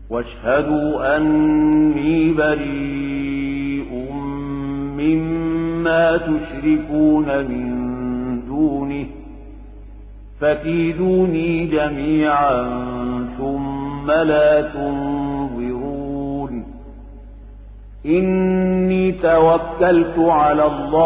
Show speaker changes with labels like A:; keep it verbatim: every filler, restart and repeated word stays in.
A: واشهدوا أني بريء مما تشركون من دونه فكيدوني جميعا ثم لا تنظرون إني توكلت على الله